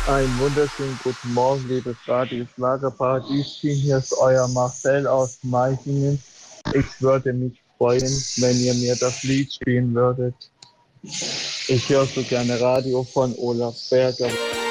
Einen wunderschönen guten Morgen, liebes Radio Schlagerparadies. Hier ist euer Marcel aus Meichingen. Ich würde mich freuen, wenn ihr mir das Lied spielen würdet. Ich höre so gerne Radio von Olaf Berger.